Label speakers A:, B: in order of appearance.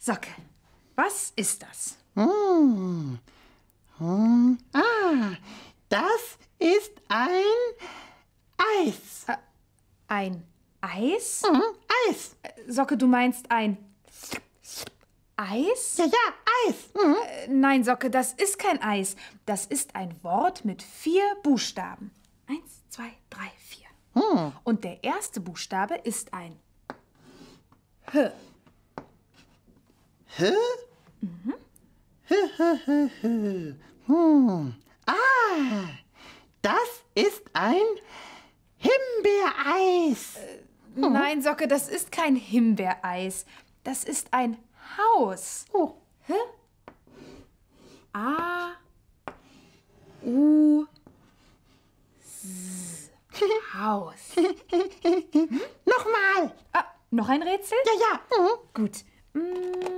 A: Socke, was ist das?
B: Das ist ein Eis.
A: Ein Eis?
B: Eis.
A: Socke, du meinst ein Eis?
B: Ja, Eis.
A: Nein, Socke, das ist kein Eis. Das ist ein Wort mit 4 Buchstaben. 1, 2, 3, 4. Und der erste Buchstabe ist ein H.
B: H? Das ist ein Himbeereis.
A: Nein, Socke, das ist kein Himbeereis. Das ist ein Haus. H? A. U. S. Haus.
B: Nochmal.
A: Noch ein Rätsel?
B: Ja.
A: Gut.